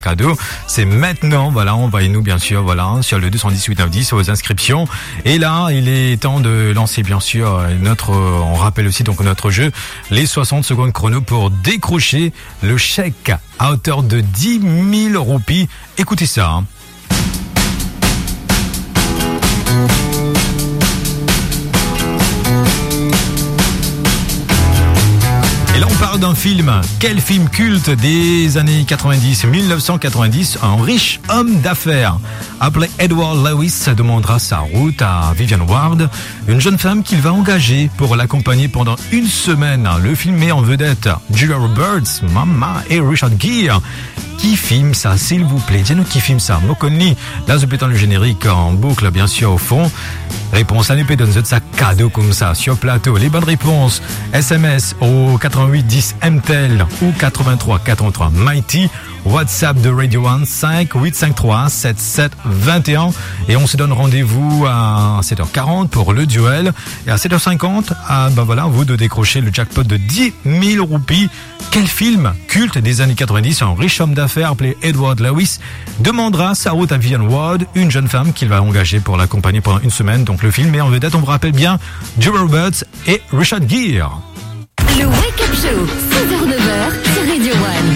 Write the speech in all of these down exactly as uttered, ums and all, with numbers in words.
Cadeau, c'est maintenant, voilà, envoyez-nous bien sûr, voilà, sur le deux cent dix-huit neuf dix aux inscriptions. Et là, il est temps de lancer bien sûr notre, on rappelle aussi donc notre jeu, les soixante secondes chrono pour décrocher le chèque à hauteur de dix mille roupies. Écoutez ça, hein. D'un film, quel film culte des années quatre-vingt-dix, dix-neuf cent quatre-vingt-dix, un riche homme d'affaires appelé Edward Lewis demandera sa route à Vivian Ward, une jeune femme qu'il va engager pour l'accompagner pendant une semaine. Le film met en vedette Julia Roberts, Mama et Richard Gere. Qui filme ça, s'il vous plaît? Dis-nous qui filme ça. Mokonni, là, je pétons le générique en boucle, bien sûr, au fond. Réponse à nous peut donner ça cadeau comme ça, sur plateau. Les bonnes réponses, S M S au quatre-vingt-huit dix M T L ou quatre-vingt-trois quatre-vingt-trois Mighty. WhatsApp de Radio One cinq huit cinq trois sept sept deux un et on se donne rendez-vous à sept heures quarante pour le duel et à sept heures cinquante à, ben voilà, vous de décrocher le jackpot de dix mille roupies. Quel film culte des années quatre-vingt-dix, un riche homme d'affaires appelé Edward Lewis demandera sa route à Vivian Ward, une jeune femme qu'il va engager pour l'accompagner pendant une semaine. Donc le film est en vedette, on vous rappelle bien, Julia Roberts et Richard Gere. Le Wake Up Show, six heures neuf heures sur Radio One.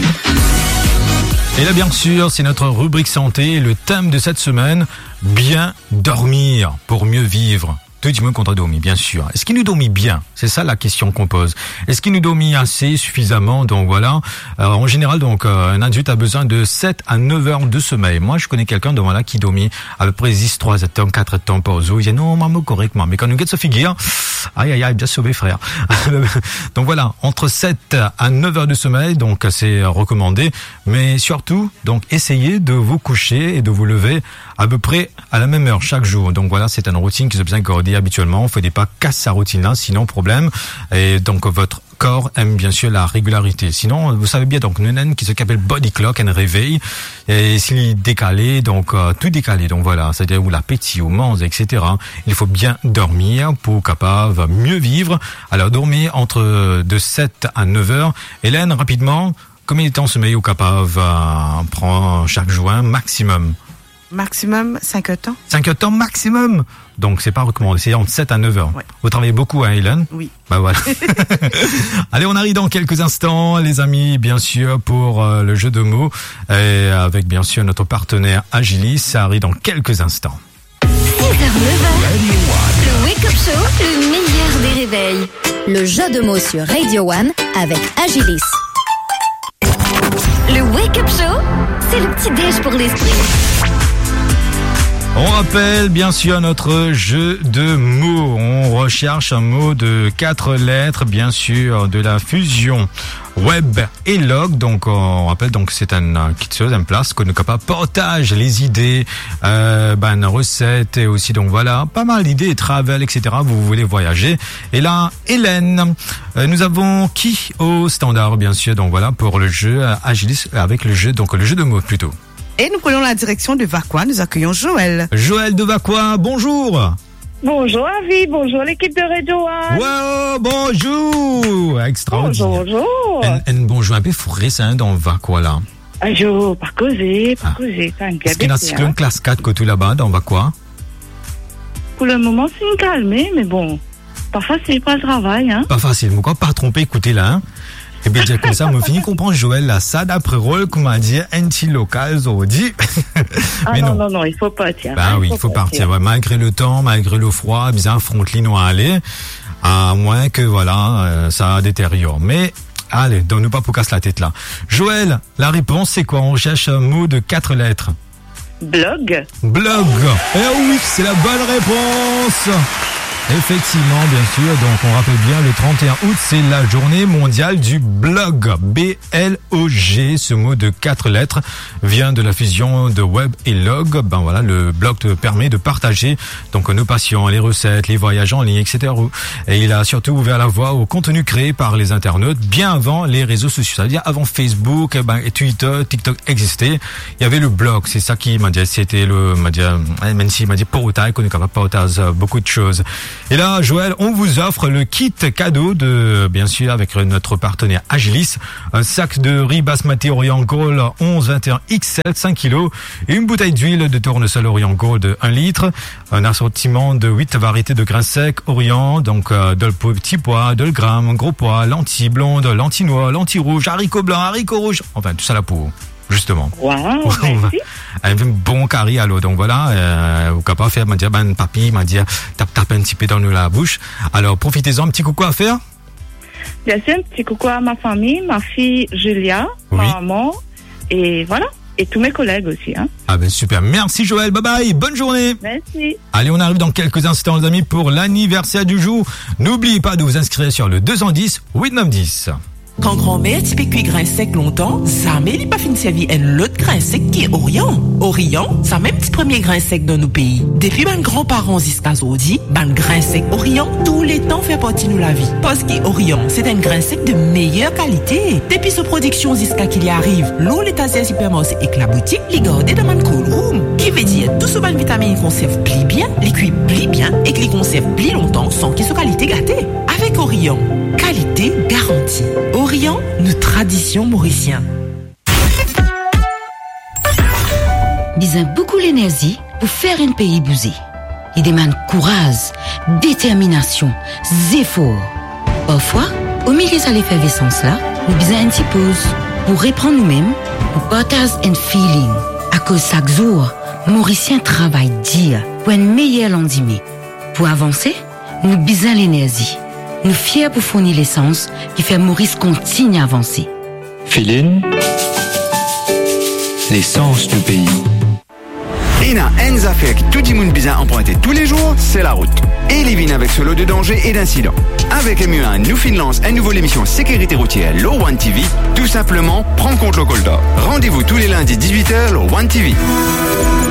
Et là, bien sûr, c'est notre rubrique santé. Le thème de cette semaine, bien dormir pour mieux vivre. Tout le monde contre dormir, bien sûr. Est-ce qu'il nous dormit bien? C'est ça la question qu'on pose. Est-ce qu'il nous dormit assez, suffisamment? Donc voilà. Alors, en général, donc euh, un adulte a besoin de sept à neuf heures de sommeil. Moi, je connais quelqu'un de voilà qui dormit à peu près dix, trois temps, quatre temps par jour. Il dit non, maman, correctement. Mais quand nous guette ce figure, aïe aïe aïe, bien sauvé frère. Donc voilà, entre sept à neuf heures de sommeil, donc c'est recommandé. Mais surtout, donc essayez de vous coucher et de vous lever à peu près à la même heure chaque jour. Donc voilà, c'est une routine qui se bien accordée habituellement. Il ne faut pas casser sa routine là, sinon problème. Et donc votre corps aime bien sûr la régularité. Sinon, vous savez bien, donc une naine qui se appelle body clock, un réveil, et s'il est décalé, donc euh, tout décalé. Donc voilà, c'est-à-dire où l'appétit, où mange, et cetera. Il faut bien dormir pour capable mieux vivre. Alors dormir entre de sept à neuf heures. Hélène, rapidement, combien de temps sommeil au capable euh, prend chaque jour maximum? Maximum cinq heures de temps. cinq heures de temps maximum. Donc c'est pas recommandé, c'est entre sept à neuf heures. Ouais. Vous travaillez beaucoup, hein, Hélène? Oui. Bah voilà. Allez, on arrive dans quelques instants, les amis, bien sûr, pour euh, le jeu de mots, et avec bien sûr notre partenaire Agilis. Ça arrive dans quelques instants. six heures neuf heures, le Wake Up Show, le meilleur des réveils. Le jeu de mots sur Radio One avec Agilis. Le Wake Up Show, c'est le petit déj pour l'esprit. On rappelle bien sûr notre jeu de mots. On recherche un mot de quatre lettres, bien sûr, de la fusion web et log. Donc on rappelle donc c'est une petite chose, une place que nous capable partage les idées, euh, ben une recette et aussi donc voilà pas mal d'idées, travel, et cetera. Vous voulez voyager. Et là, Hélène, euh, nous avons qui au standard, bien sûr. Donc voilà pour le jeu euh, Agilis avec le jeu donc le jeu de mots plutôt. Et nous prenons la direction de Vacquois. Nous accueillons Joël. Joël de Vacquois, bonjour. Bonjour Avi, bonjour l'équipe de Radio One. Wow, bonjour. Extraordinaire. Bonjour, bonjour. Un, un bonjour un peu fourré, ça, dans Vacquois, là. Bonjour, pas causé, pas causé. Ah. Est-ce qu'il y a un cyclone classe quatre que tout là-bas, dans Vacquois? Pour le moment, c'est une calmée, mais bon, pas facile pour le travail, hein. Pas facile, pourquoi pas tromper, écoutez, là, hein. Et bien, dire comme ça, on me finit comprendre Joël, là, ça, d'après rôle, comment on dit, anti-local, on dit. Ah mais non, non, non, il faut partir. Bah hein, oui, il faut partir. partir. Ouais, malgré le temps, malgré le froid, bien, frontlino à aller, à moins que, voilà, euh, ça détériore. Mais, allez, donne-nous pas pour casser la tête, là. Joël, la réponse, c'est quoi? On cherche un mot de quatre lettres. Blog. Blog. Eh oui, c'est la bonne réponse. Effectivement, bien sûr. Donc, on rappelle bien, le trente et un août, c'est la journée mondiale du blog. B L O G. Ce mot de quatre lettres vient de la fusion de web et log. Ben voilà, le blog te permet de partager donc nos passions, les recettes, les voyages en ligne, et cetera. Et il a surtout ouvert la voie au contenu créé par les internautes bien avant les réseaux sociaux. C'est-à-dire avant Facebook, ben, et Twitter, TikTok existait. Il y avait le blog. C'est ça qui m'a dit, c'était le, m'a dit, même si m'a dit pour autant, qu'on est capable de partager beaucoup de choses. Et là, Joël, on vous offre le kit cadeau de, bien sûr, avec notre partenaire Agilis, un sac de riz basmati Orient Gold onze vingt et un X L cinq kilos, et une bouteille d'huile de tournesol Orient Gold de un litre, un assortiment de huit variétés de grains secs Orient, donc euh, de petits pois, de le gramme, gros pois, lentilles blondes, lentilles noires, lentilles rouges, haricots blancs, haricots rouges, enfin tout ça là pour justement. Waouh, merci. Un bon carré à l'eau, donc voilà, euh, vous pouvez pas faire, m'a dit, ben, papy, m'a dit, tape, tape un petit peu dans la bouche. Alors, profitez-en, un petit coucou à faire. Bien sûr, un petit coucou à ma famille, ma fille Julia, Oui. ma maman, et voilà. Et tous mes collègues aussi, hein. Ah ben super, merci Joël, bye bye, bonne journée. Merci. Allez, on arrive dans quelques instants les amis pour l'anniversaire du jour. N'oubliez pas de vous inscrire sur le deux cent dix huit neuf dix. Quand grand-mère t'y cuit grain sec longtemps, ça n'est pas fin de servir un l'autre grain sec qui est Orient. Orient, ça même petit premier grain sec dans nos pays. Depuis ben grands-parents jusqu'à aujourd'hui, ben grain sec Orient, tous les temps fait partie de la vie. Parce que Orient, c'est un grain sec de meilleure qualité. Depuis sa production jusqu'à qu'il y arrive, l'eau l'état supermarché et que la boutique, les garde dans un cold room. Qui veut dire, tout ce ban vitamine conserve pli bien, les cuit pli bien et que les conserve pli longtemps sans qu'ils soient qualité gâtée. Avec Orient, qualité garantie. Orient, nos traditions mauriciennes. Ils ont beaucoup l'énergie pour faire un pays bouger. Ils demandent courage, détermination, efforts. Parfois, au milieu de l'effervescence là, nous besoin une petite pause pour reprendre nous-mêmes, pour partager un feeling. À cause chaque jour, Mauriciens travaillent dur pour un meilleur lendemain. Pour avancer, nous besoin l'énergie. Nous fiers pour fournir l'essence qui fait Maurice continue à avancer. Feeling, l'essence du pays. Et na une affaire que tout le monde besoin emprunter tous les jours, c'est la route. Et les vignes avec ce lot de dangers et d'incidents. Avec M U un, nous finance une nouvelle émission sécurité routière, l'O un T V. Tout simplement, prends compte le colda. Rendez-vous tous les lundis dix-huit heures, l'O un T V.